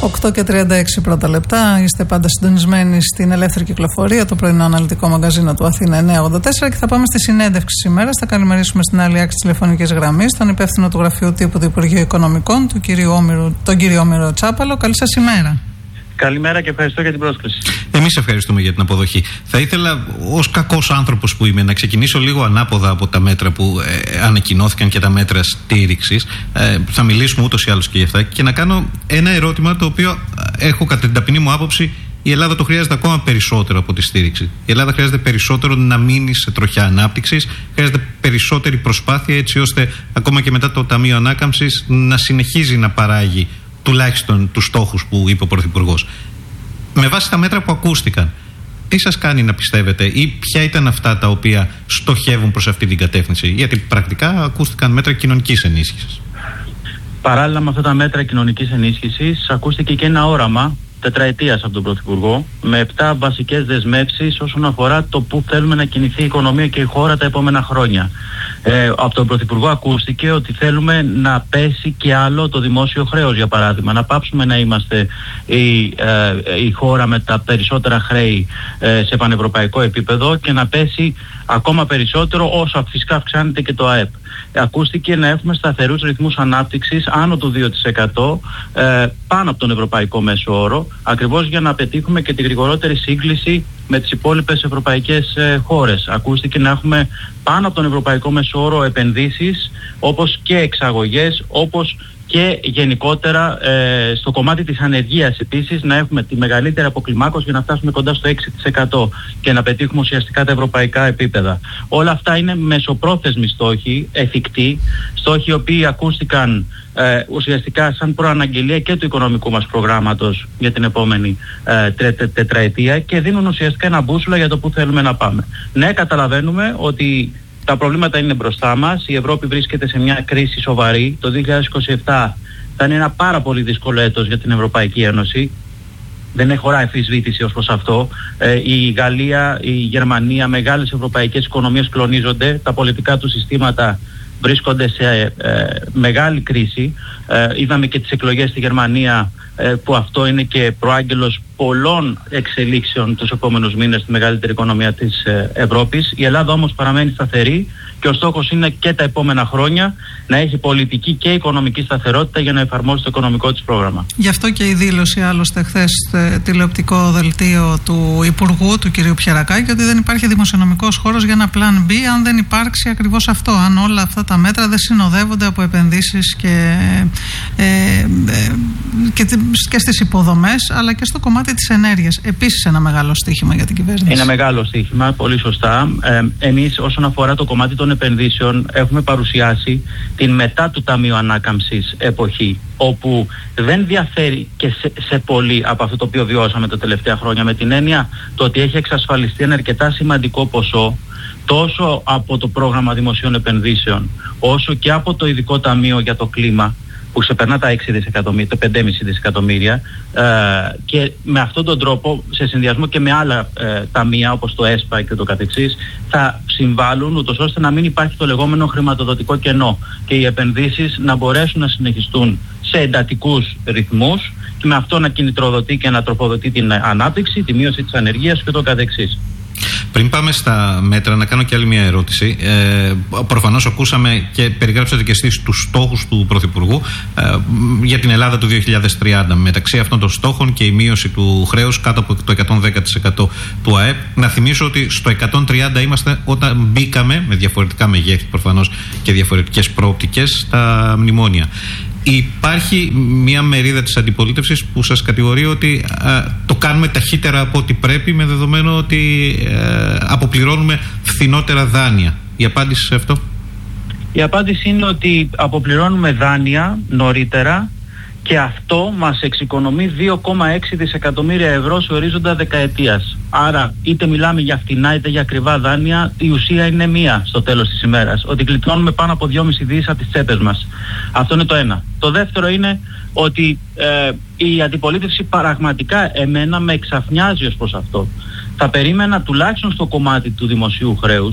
8 και 36 πρώτα λεπτά. Είστε πάντα συντονισμένοι στην ελεύθερη κυκλοφορία, το πρωινό αναλυτικό μαγαζίνο του Αθήνα 984, και θα πάμε στη συνέντευξη σήμερα. Θα καλημερίσουμε στην άλλη άκρη της τηλεφωνικής γραμμής τον υπεύθυνο του Γραφείου Τύπου του Υπουργείου Οικονομικών, τον κύριο Όμηρο Τσάπαλο. Καλή σας ημέρα. Καλημέρα και ευχαριστώ για την πρόσκληση. Εμείς ευχαριστούμε για την αποδοχή. Θα ήθελα, ως κακός άνθρωπος που είμαι, να ξεκινήσω λίγο ανάποδα από τα μέτρα που ανακοινώθηκαν και τα μέτρα στήριξης. Θα μιλήσουμε ούτως ή άλλως και γι' αυτά. Και να κάνω ένα ερώτημα το οποίο έχω κατά την ταπεινή μου άποψη. Η Ελλάδα το χρειάζεται ακόμα περισσότερο από τη στήριξη. Η Ελλάδα χρειάζεται περισσότερο να μείνει σε τροχιά ανάπτυξης. Χρειάζεται περισσότερη προσπάθεια έτσι ώστε ακόμα και μετά το Ταμείο Ανάκαμψης να συνεχίζει να παράγει τουλάχιστον τους στόχους που είπε ο Πρωθυπουργός. Με βάση τα μέτρα που ακούστηκαν, τι σας κάνει να πιστεύετε ή ποια ήταν αυτά τα οποία στοχεύουν προς αυτή την κατεύθυνση? Γιατί πρακτικά ακούστηκαν μέτρα κοινωνικής ενίσχυσης. Παράλληλα με αυτά τα μέτρα κοινωνικής ενίσχυσης, ακούστηκε και ένα όραμα τετραετίας από τον Πρωθυπουργό, με 7 βασικές δεσμεύσεις όσον αφορά το πού θέλουμε να κινηθεί η οικονομία και η χώρα τα επόμενα χρόνια. Από τον Πρωθυπουργό ακούστηκε ότι θέλουμε να πέσει και άλλο το δημόσιο χρέος, για παράδειγμα. Να πάψουμε να είμαστε η χώρα με τα περισσότερα χρέη σε πανευρωπαϊκό επίπεδο και να πέσει ακόμα περισσότερο όσο φυσικά αυξάνεται και το ΑΕΠ. Ακούστηκε να έχουμε σταθερούς ρυθμούς ανάπτυξης άνω του 2%, πάνω από τον ευρωπαϊκό μέσο όρο, ακριβώς για να πετύχουμε και τη γρηγορότερη σύγκληση με τις υπόλοιπες ευρωπαϊκές χώρες. Ακούστηκε να έχουμε πάνω από τον ευρωπαϊκό μέσο όρο επενδύσεις, όπως και εξαγωγές, όπως και γενικότερα στο κομμάτι της ανεργίας επίσης να έχουμε τη μεγαλύτερη αποκλιμάκωση για να φτάσουμε κοντά στο 6% και να πετύχουμε ουσιαστικά τα ευρωπαϊκά επίπεδα. Όλα αυτά είναι μεσοπρόθεσμοι στόχοι, εφικτοί, στόχοι οι οποίοι ακούστηκαν ουσιαστικά σαν προαναγγελία και του οικονομικού μας προγράμματος για την επόμενη τετραετία και δίνουν ουσιαστικά ένα μπούσουλα για το που θέλουμε να πάμε. Ναι, καταλαβαίνουμε ότι τα προβλήματα είναι μπροστά μας. Η Ευρώπη βρίσκεται σε μια κρίση σοβαρή. Το 2027 θα είναι ένα πάρα πολύ δύσκολο έτος για την Ευρωπαϊκή Ένωση. Δεν χωράει αμφισβήτηση ως προς αυτό. Η Γαλλία, η Γερμανία, μεγάλες ευρωπαϊκές οικονομίες κλονίζονται. Τα πολιτικά του συστήματα βρίσκονται σε μεγάλη κρίση. Είδαμε και τις εκλογές στη Γερμανία που αυτό είναι και προάγγελος πολλών εξελίξεων τους επόμενους μήνες στη μεγαλύτερη οικονομία της Ευρώπης. Η Ελλάδα όμως παραμένει σταθερή και ο στόχος είναι και τα επόμενα χρόνια να έχει πολιτική και οικονομική σταθερότητα για να εφαρμόσει το οικονομικό της πρόγραμμα. Γι' αυτό και η δήλωση άλλωστε χθες τηλεοπτικό δελτίο του Υπουργού, του κ. Πιερακάκη, ότι δεν υπάρχει δημοσιονομικός χώρος για ένα plan B αν δεν υπάρξει ακριβώς αυτό, αν όλα αυτά τα μέτρα δεν συνοδεύονται από επενδύσεις και στις υποδομές αλλά και στο κομμάτι της ενέργειας. Επίσης ένα μεγάλο στοίχημα για την κυβέρνηση. Ένα μεγάλο στοίχημα, πολύ σωστά. Εμείς όσον αφορά το κομμάτι των επενδύσεων έχουμε παρουσιάσει την μετά του Ταμείου Ανάκαμψης εποχή, όπου δεν διαφέρει και σε πολύ από αυτό το οποίο βιώσαμε τα τελευταία χρόνια, με την έννοια το ότι έχει εξασφαλιστεί ένα αρκετά σημαντικό ποσό τόσο από το πρόγραμμα δημοσίων επενδύσεων όσο και από το ειδικό ταμείο για το κλίμα που ξεπερνά τα 6 δισεκατομμύρια, τα 5,5 δισεκατομμύρια και με αυτόν τον τρόπο σε συνδυασμό και με άλλα ταμεία όπως το ΕΣΠΑ και το καθεξής θα συμβάλλουν ούτως ώστε να μην υπάρχει το λεγόμενο χρηματοδοτικό κενό και οι επενδύσεις να μπορέσουν να συνεχιστούν σε εντατικούς ρυθμούς και με αυτό να κινητροδοτεί και να τροφοδοτεί την ανάπτυξη, τη μείωση της ανεργίας και το καθεξής. Πριν πάμε στα μέτρα, να κάνω και άλλη μια ερώτηση. Προφανώς ακούσαμε και περιγράψατε και εσείς τους στόχους του Πρωθυπουργού για την Ελλάδα του 2030. Μεταξύ αυτών των στόχων και η μείωση του χρέους κάτω από το 110% του ΑΕΠ. Να θυμίσω ότι στο 130 είμαστε όταν μπήκαμε, με διαφορετικά μεγέθη προφανώς και διαφορετικές προοπτικές, στα μνημόνια. Υπάρχει μια μερίδα της αντιπολίτευσης που σας κατηγορεί ότι το κάνουμε ταχύτερα από ό,τι πρέπει, με δεδομένο ότι αποπληρώνουμε φθηνότερα δάνεια. Η απάντηση σε αυτό? Η απάντηση είναι ότι αποπληρώνουμε δάνεια νωρίτερα και αυτό μας εξοικονομεί 2,6 δισεκατομμύρια ευρώ σε ορίζοντα δεκαετίας. Άρα είτε μιλάμε για φτηνά είτε για ακριβά δάνεια, η ουσία είναι μία στο τέλος της ημέρας. Ότι γλιτώνουμε πάνω από 2,5 δις από τις τσέπες μας. Αυτό είναι το ένα. Το δεύτερο είναι ότι η αντιπολίτευση πραγματικά με εξαφνιάζει ως προς αυτό. Θα περίμενα τουλάχιστον στο κομμάτι του δημοσίου χρέους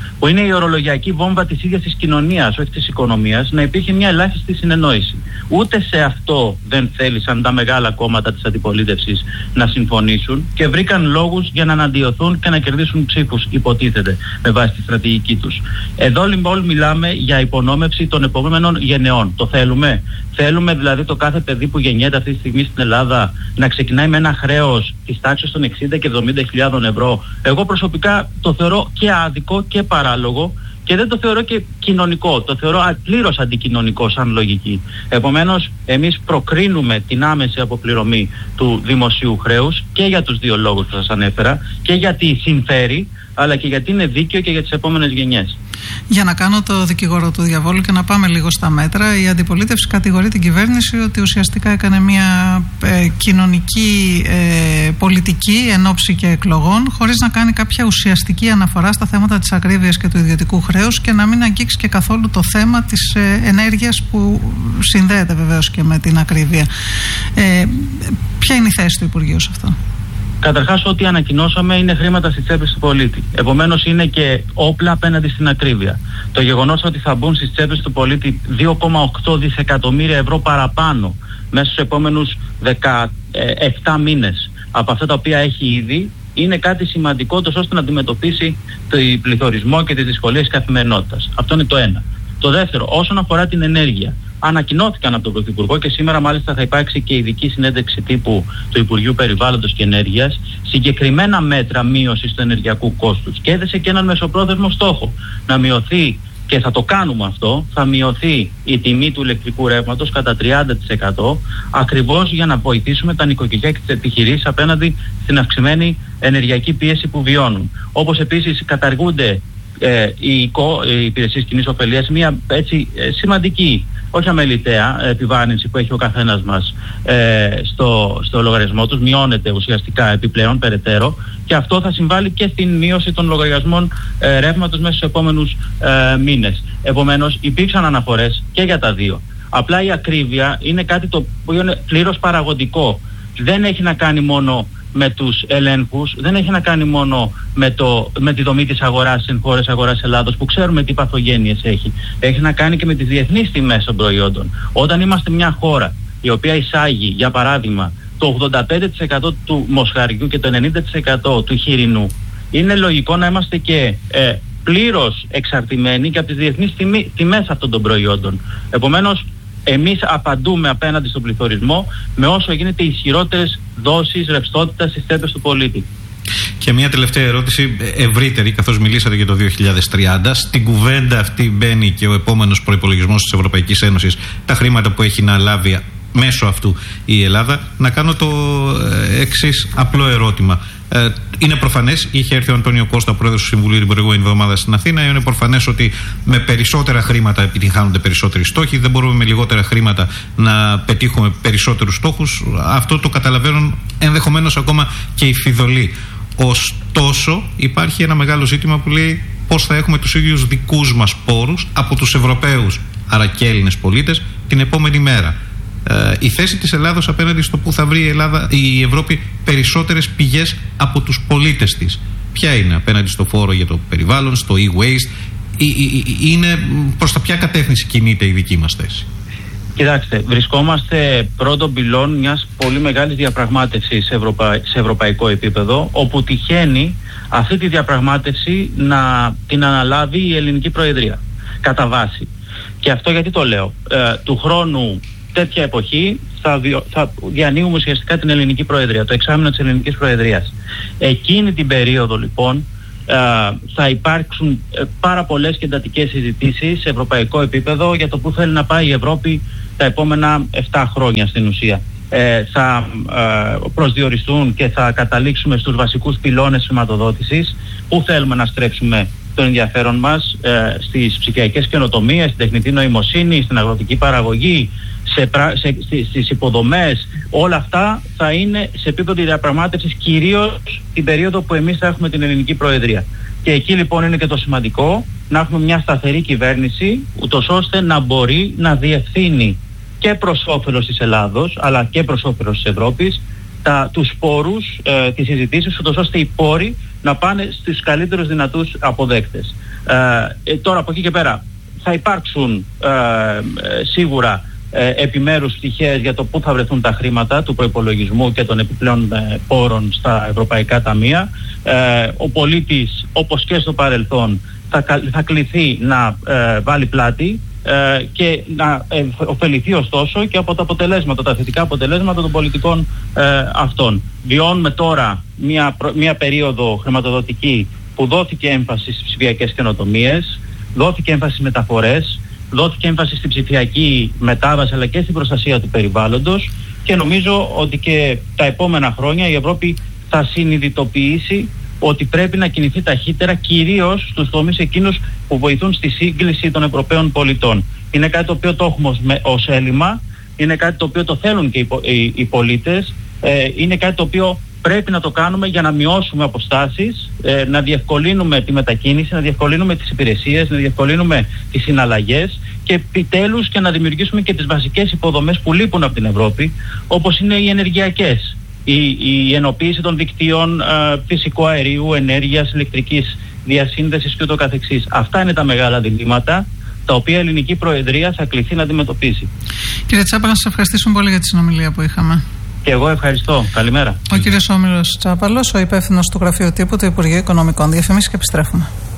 που είναι η ορολογιακή βόμβα της ίδιας της κοινωνίας, όχι της οικονομίας, να υπήρχε μια ελάχιστη συνεννόηση. Ούτε σε αυτό δεν θέλησαν τα μεγάλα κόμματα της αντιπολίτευσης να συμφωνήσουν και βρήκαν λόγους για να αναντιωθούν και να κερδίσουν ψήφους, υποτίθεται, με βάση τη στρατηγική τους. Εδώ λοιπόν μιλάμε για υπονόμευση των επόμενων γενεών. Το θέλουμε? Θέλουμε δηλαδή το κάθε παιδί που γεννιέται αυτή τη στιγμή στην Ελλάδα να ξεκινάει με ένα χρέος της τάξης των 60 και 70.000 ευρώ? Εγώ προσωπικά το θεωρώ και άδικο και παράλογο και δεν το θεωρώ και κοινωνικό. Το θεωρώ πλήρως αντικοινωνικό σαν λογική. Επομένως, εμείς προκρίνουμε την άμεση αποπληρωμή του δημοσίου χρέους και για τους δύο λόγους που σας ανέφερα, και γιατί συμφέρει, αλλά και γιατί είναι δίκαιο και για τις επόμενες γενιές. Για να κάνω το δικηγόρο του διαβόλου και να πάμε λίγο στα μέτρα, η αντιπολίτευση κατηγορεί την κυβέρνηση ότι ουσιαστικά έκανε μια κοινωνική πολιτική εν ώψη και εκλογών, χωρίς να κάνει κάποια ουσιαστική αναφορά στα θέματα της ακρίβειας και του ιδιωτικού χρέους και να μην αγγίξει και καθόλου το θέμα της ενέργειας που συνδέεται βεβαίως και με την ακρίβεια. Ποια είναι η θέση του Υπουργείου σε αυτό? Καταρχάς, ό,τι ανακοινώσαμε είναι χρήματα στις τσέπες του πολίτη. Επομένως, είναι και όπλα απέναντι στην ακρίβεια. Το γεγονός ότι θα μπουν στις τσέπες του πολίτη 2,8 δισεκατομμύρια ευρώ παραπάνω μέσα στους επόμενους 17 μήνες από αυτά τα οποία έχει ήδη, είναι κάτι σημαντικό τόσο ώστε να αντιμετωπίσει τον πληθωρισμό και τις δυσκολίες καθημερινότητας. Αυτό είναι το ένα. Το δεύτερο, όσον αφορά την ενέργεια, ανακοινώθηκαν από τον Πρωθυπουργό και σήμερα μάλιστα θα υπάρξει και ειδική συνέντευξη τύπου του Υπουργείου Περιβάλλοντος και Ενέργειας, συγκεκριμένα μέτρα μείωσης του ενεργειακού κόστους, και έδεσε και έναν μεσοπρόθεσμο στόχο να μειωθεί, και θα το κάνουμε αυτό, θα μειωθεί η τιμή του ηλεκτρικού ρεύματος κατά 30%, ακριβώς για να βοηθήσουμε τα νοικοκυριά και τις επιχειρήσεις απέναντι στην αυξημένη ενεργειακή πίεση που βιώνουν. Όπως επίσης καταργούνται οι υπηρεσίες κοινής ωφελίας, μια έτσι σημαντική, όχι αμεληταία επιβάρυνση που έχει ο καθένας μας στο λογαριασμό τους, μειώνεται ουσιαστικά επιπλέον περαιτέρω, και αυτό θα συμβάλλει και στην μείωση των λογαριασμών ρεύματος μέσα στους επόμενους μήνες. Επομένως, υπήρξαν αναφορές και για τα δύο. Απλά η ακρίβεια είναι κάτι το οποίο είναι πλήρως παραγωγικό. Δεν έχει να κάνει μόνο με τους ελέγχους, δεν έχει να κάνει μόνο με τη δομή της αγοράς εν χώρες αγοράς Ελλάδος, που ξέρουμε τι παθογένειες έχει. Έχει να κάνει και με τις διεθνείς τιμές των προϊόντων. Όταν είμαστε μια χώρα η οποία εισάγει, για παράδειγμα, το 85% του μοσχαριού και το 90% του χοιρινού, είναι λογικό να είμαστε και πλήρως εξαρτημένοι και από τις διεθνείς τιμές αυτών των προϊόντων. Επομένως, εμείς απαντούμε απέναντι στον πληθωρισμό με όσο γίνεται ισχυρότερες δόσεις ρευστότητας στις τσέπες του πολίτη. Και μια τελευταία ερώτηση ευρύτερη, καθώς μιλήσατε για το 2030. Στην κουβέντα αυτή μπαίνει και ο επόμενος προϋπολογισμός της Ευρωπαϊκής Ένωσης, τα χρήματα που έχει να λάβει μέσω αυτού η Ελλάδα. Να κάνω το εξής απλό ερώτημα. Είναι προφανές, είχε έρθει ο Αντώνιο Κώστα, πρόεδρος του Συμβουλίου, την προηγούμενη εβδομάδα στην Αθήνα. Είναι προφανές ότι με περισσότερα χρήματα επιτυγχάνονται περισσότεροι στόχοι. Δεν μπορούμε με λιγότερα χρήματα να πετύχουμε περισσότερους στόχους. Αυτό το καταλαβαίνουν ενδεχομένως ακόμα και οι φιδωλοί. Ωστόσο, υπάρχει ένα μεγάλο ζήτημα που λέει πώς θα έχουμε τους ίδιους δικούς μας πόρους από τους Ευρωπαίους, άρα και Έλληνες πολίτες, την επόμενη μέρα. Η θέση της Ελλάδος απέναντι στο που θα βρει η Ευρώπη περισσότερες πηγές από τους πολίτες της, ποια είναι απέναντι στο φόρο για το περιβάλλον, στο e-waste, είναι προς τα ποια κατεύθυνση κινείται η δική μας θέση? Κοιτάξτε, βρισκόμαστε πρώτον πυλών μιας πολύ μεγάλης διαπραγμάτευσης σε ευρωπαϊκό επίπεδο, όπου τυχαίνει αυτή τη διαπραγμάτευση να την αναλάβει η ελληνική Προεδρία κατά βάση. Και αυτό γιατί το λέω? Του χρόνου τέτοια εποχή θα διανύουμε ουσιαστικά την ελληνική Προεδρία, το εξάμηνο της ελληνικής Προεδρίας. Εκείνη την περίοδο λοιπόν θα υπάρξουν πάρα πολλές και εντατικές συζητήσεις σε ευρωπαϊκό επίπεδο για το που θέλει να πάει η Ευρώπη τα επόμενα 7 χρόνια στην ουσία. Θα προσδιοριστούν και θα καταλήξουμε στους βασικούς πυλώνες χρηματοδότησης, που θέλουμε να στρέψουμε τον ενδιαφέρον μας, στις ψηφιακές καινοτομίες, στην τεχνητή νοημοσύνη, στην αγροτική παραγωγή, στις υποδομές. Όλα αυτά θα είναι σε επίπεδο διαπραγμάτευσης κυρίως την περίοδο που εμείς θα έχουμε την ελληνική Προεδρία. Και εκεί λοιπόν είναι και το σημαντικό να έχουμε μια σταθερή κυβέρνηση, ούτως ώστε να μπορεί να διευθύνει και προς όφελος της Ελλάδος αλλά και προς όφελος της Ευρώπης τους πόρους, τις συζητήσεις, ούτως ώστε οι πόροι να πάνε στους καλύτερους δυνατούς αποδέκτες. Τώρα από εκεί και πέρα θα υπάρξουν σίγουρα επιμέρους πτυχές για το πού θα βρεθούν τα χρήματα του προϋπολογισμού και των επιπλέον πόρων στα ευρωπαϊκά ταμεία. Ο πολίτης, όπως και στο παρελθόν, θα κληθεί να βάλει πλάτη και να ωφεληθεί ωστόσο και από τα αποτελέσματα, τα θετικά αποτελέσματα των πολιτικών αυτών. Βιώνουμε τώρα μια περίοδο χρηματοδοτική που δόθηκε έμφαση στις ψηφιακές καινοτομίες, δόθηκε έμφαση στις μεταφορές, δόθηκε έμφαση στην ψηφιακή μετάβαση αλλά και στην προστασία του περιβάλλοντος, και νομίζω ότι και τα επόμενα χρόνια η Ευρώπη θα συνειδητοποιήσει ότι πρέπει να κινηθεί ταχύτερα, κυρίως στους τομείς εκείνους που βοηθούν στη σύγκληση των Ευρωπαίων πολιτών. Είναι κάτι το οποίο το έχουμε ως έλλειμμα, είναι κάτι το οποίο το θέλουν και οι πολίτες, είναι κάτι το οποίο πρέπει να το κάνουμε για να μειώσουμε αποστάσεις, να διευκολύνουμε τη μετακίνηση, να διευκολύνουμε τις υπηρεσίες, να διευκολύνουμε τις συναλλαγές και επιτέλους και να δημιουργήσουμε και τις βασικές υποδομές που λείπουν από την Ευρώπη, όπως είναι οι ενεργειακές. Η ενοποίηση των δικτύων φυσικού αερίου, ενέργειας, ηλεκτρικής διασύνδεσης και ούτω καθεξής. Αυτά είναι τα μεγάλα διλήμματα τα οποία η ελληνική Προεδρία θα κληθεί να αντιμετωπίσει. Κύριε Τσάπαλα, να σας ευχαριστήσουμε πολύ για τη συνομιλία που είχαμε. Και εγώ ευχαριστώ. Καλημέρα. Ο κύριος Όμηρος Τσάπαλος, ο υπεύθυνος του Γραφείου Τύπου του Υπουργείου Οικονομικών. Διαφημίσεις και επιστρέφουμε.